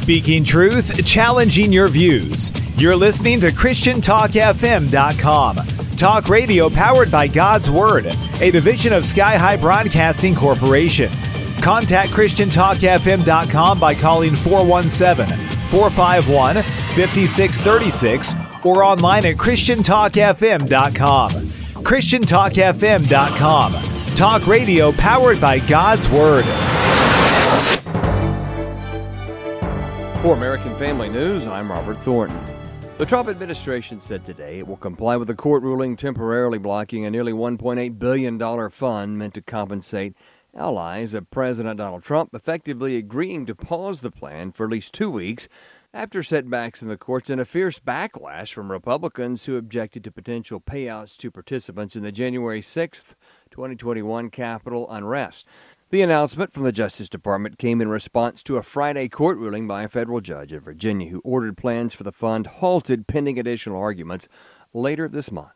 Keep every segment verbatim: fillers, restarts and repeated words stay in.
Speaking truth, challenging your views. You're listening to Christian Talk F M dot com. Talk radio powered by God's Word, a division of Sky High Broadcasting Corporation. Contact Christian Talk F M dot com by calling four one seven, four five one, five six three six or online at Christian Talk F M dot com. Christian Talk F M dot com. Talk radio powered by God's Word. For American Family News, I'm Robert Thornton. The Trump administration said today it will comply with a court ruling temporarily blocking a nearly one point eight billion dollars fund meant to compensate allies of President Donald Trump, effectively agreeing to pause the plan for at least two weeks after setbacks in the courts and a fierce backlash from Republicans who objected to potential payouts to participants in the January sixth, twenty twenty-one Capitol unrest. The announcement from the Justice Department came in response to a Friday court ruling by a federal judge in Virginia who ordered plans for the fund halted pending additional arguments later this month.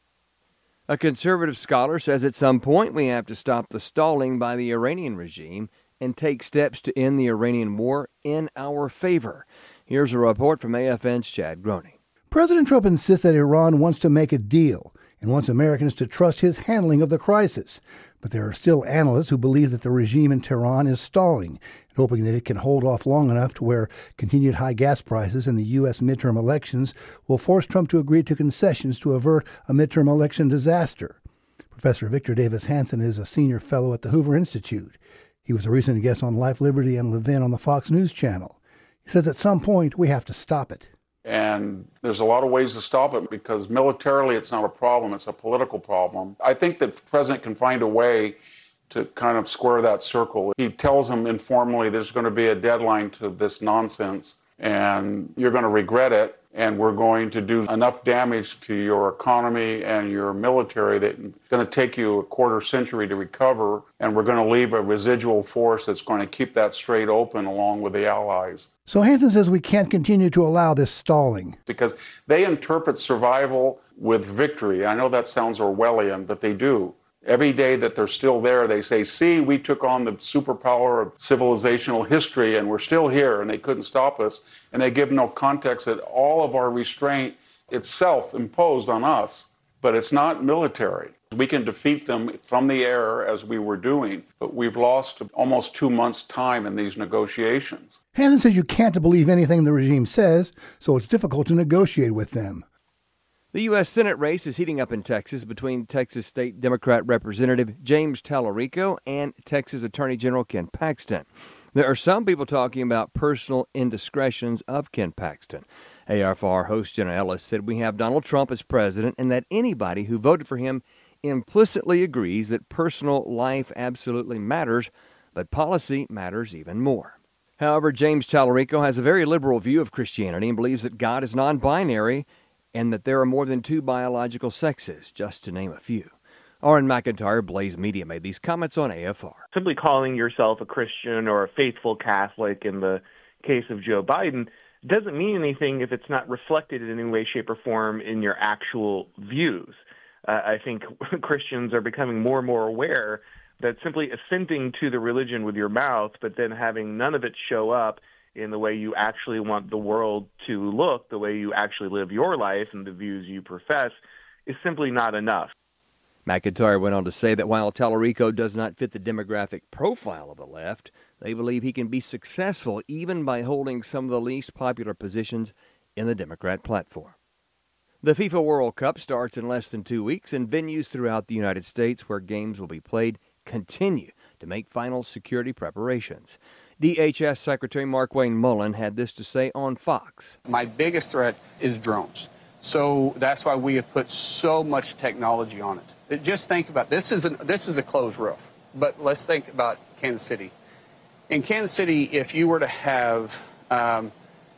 A conservative scholar says at some point we have to stop the stalling by the Iranian regime and take steps to end the Iranian war in our favor. Here's a report from A F N's Chad Groening. President Trump insists that Iran wants to make a deal and wants Americans to trust his handling of the crisis. But there are still analysts who believe that the regime in Tehran is stalling and hoping that it can hold off long enough to where continued high gas prices and the U S midterm elections will force Trump to agree to concessions to avert a midterm election disaster. Professor Victor Davis Hanson is a senior fellow at the Hoover Institute. He was a recent guest on Life, Liberty, and Levin on the Fox News channel. He says at some point we have to stop it. And there's a lot of ways to stop it because militarily it's not a problem, it's a political problem. I think that the president can find a way to kind of square that circle. He tells them informally there's going to be a deadline to this nonsense and you're going to regret it, and we're going to do enough damage to your economy and your military that it's going to take you a quarter century to recover, and we're going to leave a residual force that's going to keep that strait open along with the allies. So Hanson says we can't continue to allow this stalling. Because they interpret survival with victory. I know that sounds Orwellian, but they do. Every day that they're still there, they say, see, we took on the superpower of civilizational history and we're still here and they couldn't stop us. And they give no context that all of our restraint itself imposed on us, but it's not military. We can defeat them from the air as we were doing, but we've lost almost two months' time in these negotiations. Hanson says you can't believe anything the regime says, so it's difficult to negotiate with them. The U S Senate race is heating up in Texas between Texas State Democrat Representative James Tallarico and Texas Attorney General Ken Paxton. There are some people talking about personal indiscretions of Ken Paxton. A R F R host Jenna Ellis said we have Donald Trump as president and that anybody who voted for him implicitly agrees that personal life absolutely matters, but policy matters even more. However, James Tallarico has a very liberal view of Christianity and believes that God is non-binary and that there are more than two biological sexes, just to name a few. Aaron McIntyre, Blaze Media, made these comments on A F R. Simply calling yourself a Christian or a faithful Catholic in the case of Joe Biden doesn't mean anything if it's not reflected in any way, shape, or form in your actual views. Uh, I think Christians are becoming more and more aware that simply assenting to the religion with your mouth, but then having none of it show up in the way you actually want the world to look, the way you actually live your life and the views you profess, is simply not enough. McIntyre went on to say that while Tallarico does not fit the demographic profile of the left, they believe he can be successful even by holding some of the least popular positions in the Democrat platform. The FIFA World Cup starts in less than two weeks, and venues throughout the United States where games will be played continue to make final security preparations. D H S Secretary Markwayne Mullin had this to say on Fox. My biggest threat is drones. So that's why we have put so much technology on it. Just think about this is a, this is a closed roof, but let's think about Kansas City. In Kansas City, if you were to have um,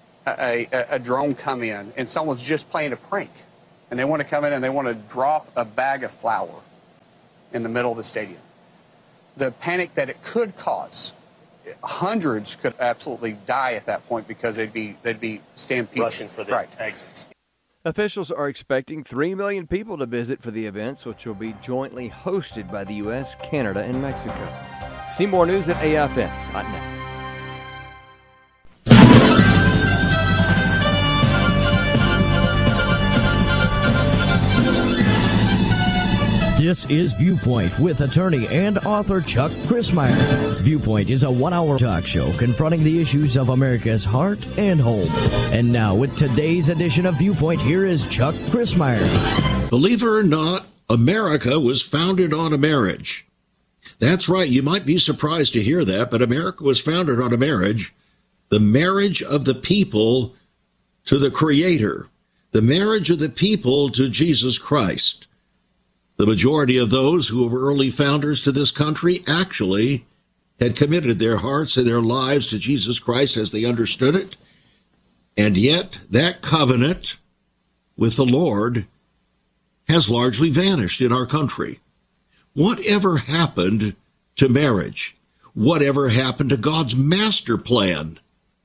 a, a, a drone come in and someone's just playing a prank and they want to come in and they want to drop a bag of flour in the middle of the stadium, the panic that it could cause, hundreds could absolutely die at that point because they'd be they'd be stampeded. Rushing for the right. exits. Officials are expecting three million people to visit for the events, which will be jointly hosted by the U S, Canada, and Mexico. See more news at A F N dot net. This is Viewpoint with attorney and author Chuck Crismier. Viewpoint is a one-hour talk show confronting the issues of America's heart and home. And now with today's edition of Viewpoint, here is Chuck Crismier. Believe it or not, America was founded on a marriage. That's right. You might be surprised to hear that, but America was founded on a marriage, the marriage of the people to the Creator, the marriage of the people to Jesus Christ. The majority of those who were early founders to this country actually had committed their hearts and their lives to Jesus Christ as they understood it. And yet that covenant with the Lord has largely vanished in our country. Whatever happened to marriage? Whatever happened to God's master plan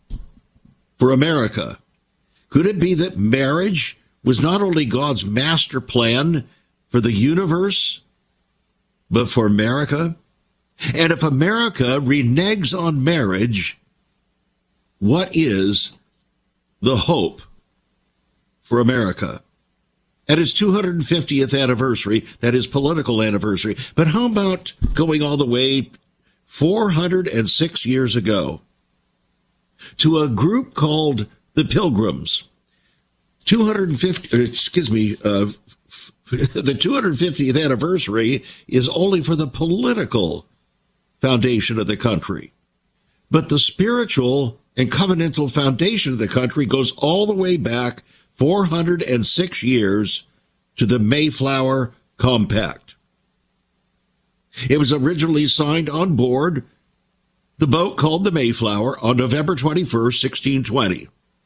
for America? Could it be that marriage was not only God's master plan for the universe, but for America? And if America reneges on marriage, what is the hope for America? At its two hundred fiftieth anniversary, that is political anniversary, but how about going all the way four hundred six years ago to a group called the Pilgrims? two hundred fifty, excuse me, uh, the two hundred fiftieth anniversary is only for the political foundation of the country. But the spiritual and covenantal foundation of the country goes all the way back four hundred six years to the Mayflower Compact. It was originally signed on board the boat called the Mayflower on November twenty-first, sixteen twenty.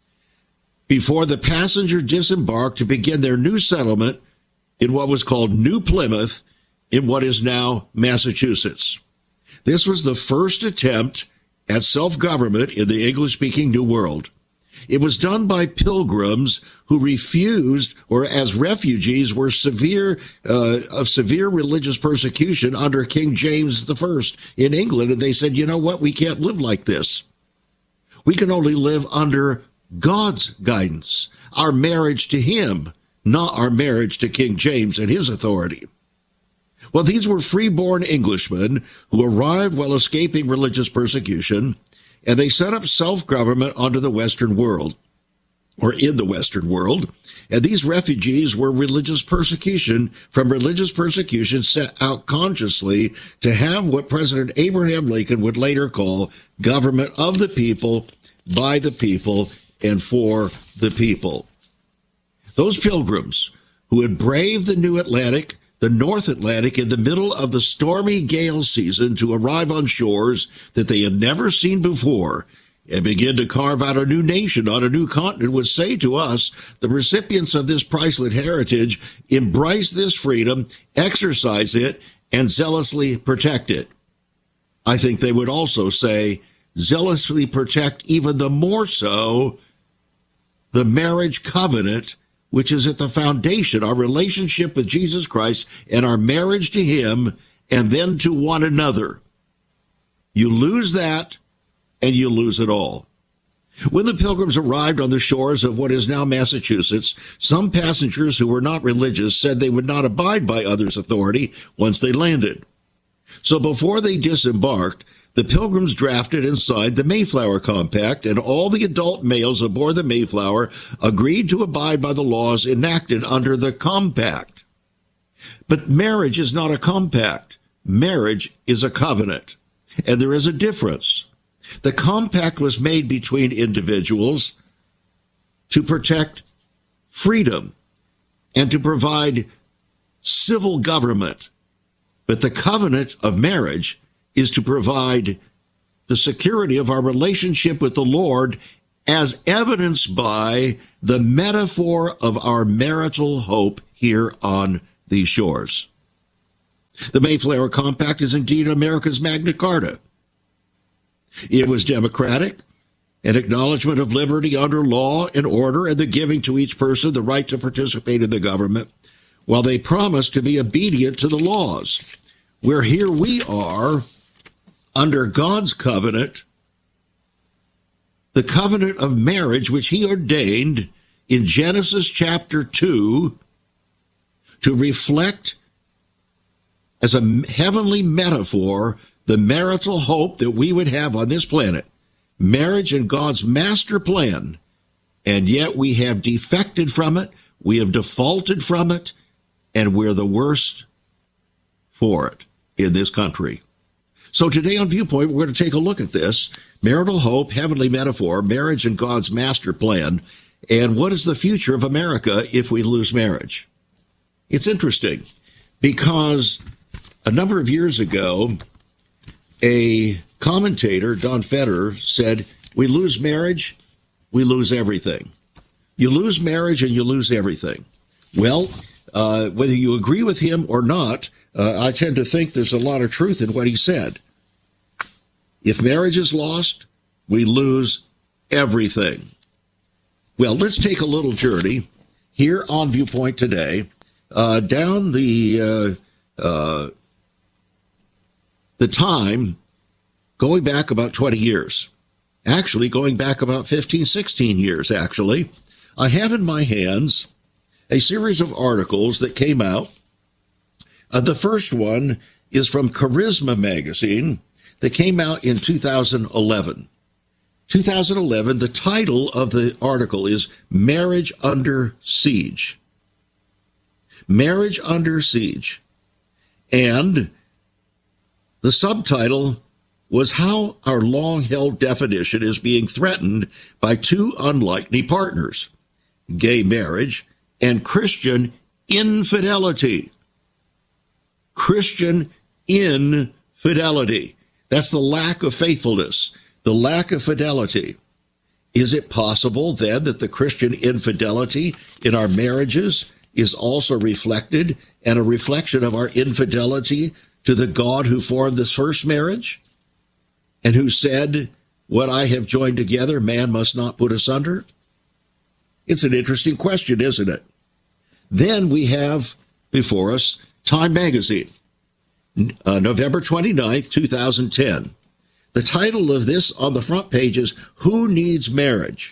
Before the passengers disembarked to begin their new settlement in what was called New Plymouth in what is now Massachusetts. This was the first attempt at self-government in the English-speaking New World. It was done by pilgrims who refused, or as refugees, were severe uh, of severe religious persecution under King James the First in England. And they said, you know what, we can't live like this. We can only live under God's guidance, our marriage to him, not our marriage to King James and his authority. Well, these were freeborn Englishmen who arrived while escaping religious persecution, and they set up self-government onto the Western world, or in the Western world. And these refugees were religious persecution, from religious persecution set out consciously to have what President Abraham Lincoln would later call government of the people, by the people, and for the people. Those pilgrims who had braved the New Atlantic, the North Atlantic, in the middle of the stormy gale season to arrive on shores that they had never seen before and begin to carve out a new nation on a new continent would say to us, the recipients of this priceless heritage, embrace this freedom, exercise it, and zealously protect it. I think they would also say, zealously protect even the more so the marriage covenant, which is at the foundation, our relationship with Jesus Christ and our marriage to him and then to one another. You lose that and you lose it all. When the Pilgrims arrived on the shores of what is now Massachusetts, some passengers who were not religious said they would not abide by others' authority once they landed. So before they disembarked, the Pilgrims drafted and signed the Mayflower Compact, and all the adult males aboard the Mayflower agreed to abide by the laws enacted under the compact. But marriage is not a compact. Marriage is a covenant, and there is a difference. The compact was made between individuals to protect freedom and to provide civil government, but the covenant of marriage is to provide the security of our relationship with the Lord as evidenced by the metaphor of our marital hope here on these shores. The Mayflower Compact is indeed America's Magna Carta. It was democratic, an acknowledgement of liberty under law and order, and the giving to each person the right to participate in the government, while they promised to be obedient to the laws. Where here we are, under God's covenant, the covenant of marriage, which he ordained in Genesis chapter two to reflect as a heavenly metaphor, the marital hope that we would have on this planet. Marriage and God's master plan. And yet we have defected from it. We have defaulted from it. And we're the worst for it in this country. So today on Viewpoint, we're going to take a look at this. Marital hope, heavenly metaphor, marriage and God's master plan. And what is the future of America if we lose marriage? It's interesting because a number of years ago, a commentator, Don Federer, said, we lose marriage, we lose everything. You lose marriage and you lose everything. Well, uh, whether you agree with him or not, uh, I tend to think there's a lot of truth in what he said. If marriage is lost, we lose everything. Well, let's take a little journey here on Viewpoint today, uh, down the uh, uh, the time going back about twenty years. Actually, going back about fifteen, sixteen years, actually. I have in my hands a series of articles that came out. Uh, the first one is from Charisma magazine that came out in two thousand eleven. two thousand eleven, the title of the article is Marriage Under Siege. Marriage Under Siege. And the subtitle was How Our Long-Held Definition is Being Threatened by Two Unlikely Partners, Gay Marriage and Christian Infidelity. Christian infidelity. That's the lack of faithfulness. The lack of fidelity. Is it possible then that the Christian infidelity in our marriages is also reflected and a reflection of our infidelity to the God who formed this first marriage and who said, what I have joined together, man must not put asunder? It's an interesting question, isn't it? Then we have before us Time magazine, uh, November twenty-ninth, two thousand ten. The title of this on the front page is Who Needs Marriage?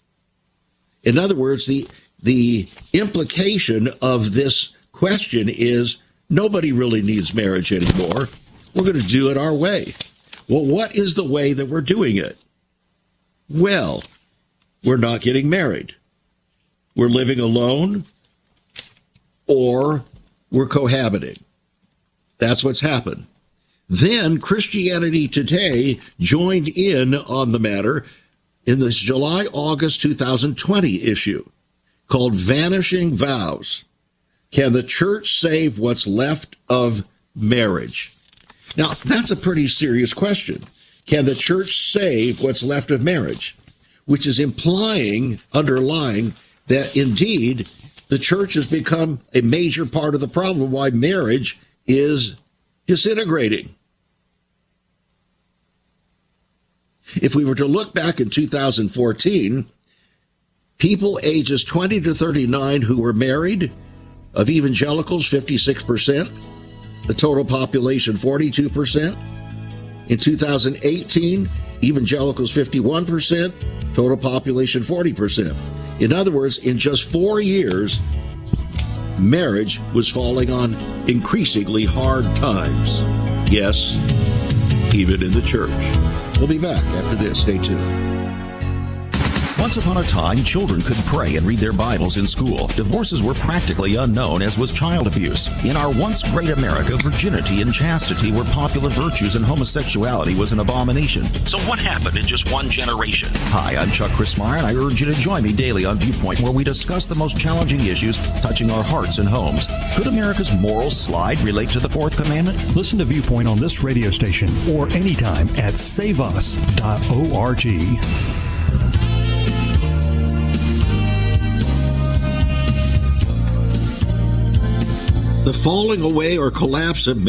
In other words, the the implication of this question is nobody really needs marriage anymore. We're going to do it our way. Well, what is the way that we're doing it? Well, we're not getting married. We're living alone, or we're cohabiting. That's what's happened. Then Christianity Today joined in on the matter in this July August two thousand twenty issue called Vanishing Vows. Can the church save what's left of marriage? Now, that's a pretty serious question. Can the church save what's left of marriage? Which is implying, underlying, that indeed the church has become a major part of the problem why marriage is disintegrating. If we were to look back in two thousand fourteen, people ages twenty to thirty-nine who were married, of evangelicals, fifty-six percent, the total population, forty-two percent. In two thousand eighteen, evangelicals, fifty-one percent, total population, forty percent. In other words, in just four years, marriage was falling on increasingly hard times. Yes, even in the church. We'll be back after this. Stay tuned. Once upon a time, children could pray and read their Bibles in school. Divorces were practically unknown, as was child abuse. In our once great America, virginity and chastity were popular virtues and homosexuality was an abomination. So what happened in just one generation? Hi, I'm Chuck Christmeyer, and I urge you to join me daily on Viewpoint, where we discuss the most challenging issues touching our hearts and homes. Could America's moral slide relate to the Fourth Commandment? Listen to Viewpoint on this radio station or anytime at save us dot org. The falling away or collapse of